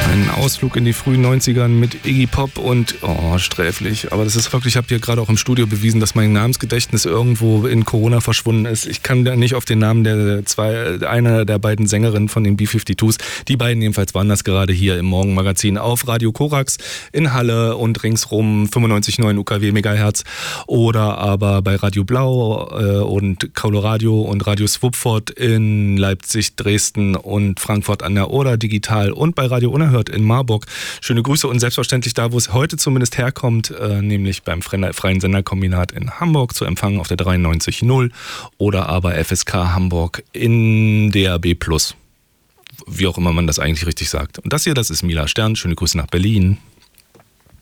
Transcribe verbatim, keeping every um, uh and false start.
Ein Ausflug in die frühen neunzigern mit Iggy Pop und, oh, sträflich. Aber das ist wirklich, ich habe hier gerade auch im Studio bewiesen, dass mein Namensgedächtnis irgendwo in Corona verschwunden ist. Ich kann da nicht auf den Namen der zwei, einer der beiden Sängerinnen von den B fünfundfünfzig. Die beiden jedenfalls waren das gerade hier im Morgenmagazin auf Radio Korax in Halle und ringsrum fünfundneunzig Komma neun U K W Megahertz oder aber bei Radio Blau äh, und Coloradio und Radio Swupford in Leipzig, Dresden und Frankfurt an der Oder digital und bei Radio Unerhört in Marburg. Schöne Grüße und selbstverständlich da, wo es heute zumindest herkommt, äh, nämlich beim Freien Senderkombinat in Hamburg zu empfangen auf der dreiundneunzig Komma null oder aber F S K Hamburg in D A B plus. Wie auch immer man das eigentlich richtig sagt. Und das hier, das ist Mila Stern. Schöne Grüße nach Berlin.